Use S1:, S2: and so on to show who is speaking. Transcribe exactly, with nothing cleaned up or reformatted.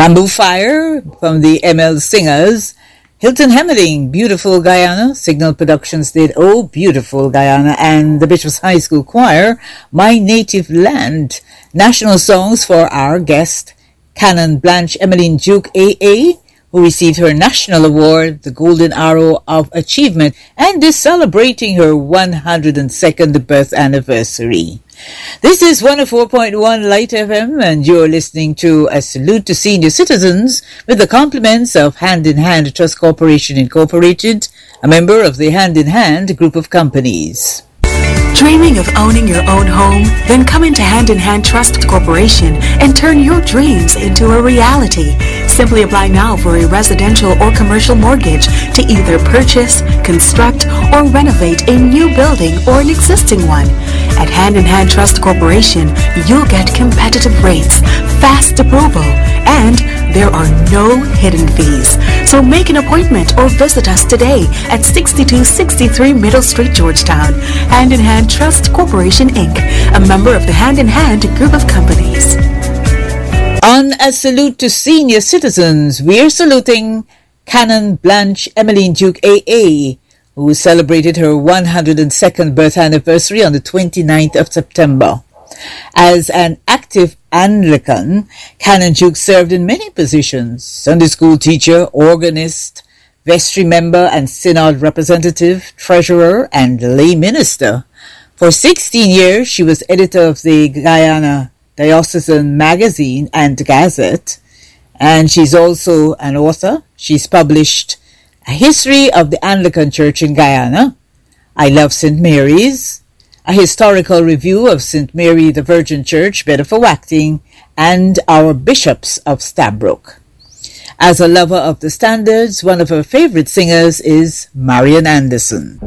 S1: Bamboo Fire from the M L Singers. Hilton Hemmeling, Beautiful Guyana. Signal Productions did Oh Beautiful Guyana. And the Bishops High School Choir, My Native Land. National songs for our guest, Canon Blanche Emmeline Duke A A, who received her national award, the Golden Arrow of Achievement, and is celebrating her one hundred second birth anniversary. This is one oh four point one Light F M, and you're listening to A Salute to Senior Citizens with the compliments of Hand in Hand Trust Corporation Incorporated, a member of the Hand in Hand group of companies.
S2: Dreaming of owning your own home? Then come into Hand in Hand Trust Corporation and turn your dreams into a reality. Simply apply now for a residential or commercial mortgage to either purchase, construct, or renovate a new building or an existing one. At Hand in Hand Trust Corporation, you'll get competitive rates, fast approval, and there are no hidden fees. So make an appointment or visit us today at sixty-two sixty-three Middle Street, Georgetown. Hand in Hand Trust Corporation, Incorporated, a member of the Hand in Hand group of companies.
S1: On A Salute to Senior Citizens, we're saluting Canon Blanche Emmeline Duke A A, who celebrated her one hundred second birth anniversary on the twenty-ninth of September. As an active Anglican, Canon Duke served in many positions: Sunday school teacher, organist, vestry member and synod representative, treasurer, and lay minister. For sixteen years, she was editor of the Guyana Diocesan Magazine and Gazette, and she's also an author. She's published A History of the Anglican Church in Guyana, I Love Saint Mary's, A Historical Review of Saint Mary the Virgin Church, Better for Wacting, and Our Bishops of Stabroek. As a lover of the standards, one of her favorite singers is Marian Anderson.